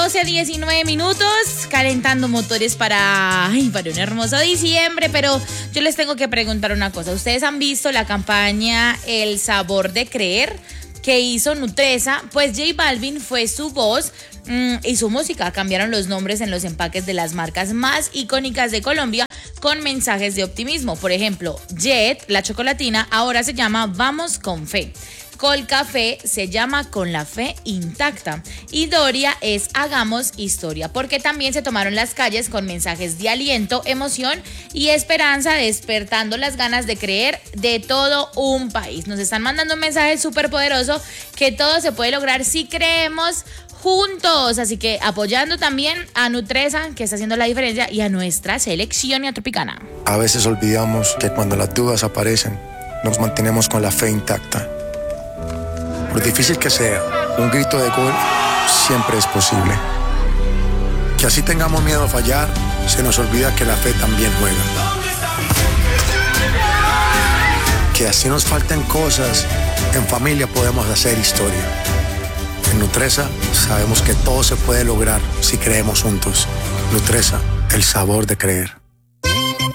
12:19, calentando motores para un hermoso diciembre, pero yo les tengo que preguntar una cosa. ¿Ustedes han visto la campaña El Sabor de Creer que hizo Nutresa? Pues J Balvin fue su voz y su música. Cambiaron los nombres en los empaques de las marcas más icónicas de Colombia con mensajes de optimismo. Por ejemplo, Jet, la chocolatina, ahora se llama Vamos con Fe. Colcafé se llama Con la Fe Intacta y Doria es Hagamos Historia, porque también se tomaron las calles con mensajes de aliento, emoción y esperanza, despertando las ganas de creer de todo un país. Nos están mandando un mensaje súper poderoso que todo se puede lograr si creemos juntos, así que apoyando también a Nutresa, que está haciendo la diferencia, y a nuestra selección y a Tropicana. A veces olvidamos que cuando las dudas aparecen, nos mantenemos con la fe intacta. Por difícil que sea, un grito de gol siempre es posible. Que así tengamos miedo a fallar, se nos olvida que la fe también juega. Que así nos falten cosas, en familia podemos hacer historia. En Nutresa sabemos que todo se puede lograr si creemos juntos. Nutresa, el sabor de creer.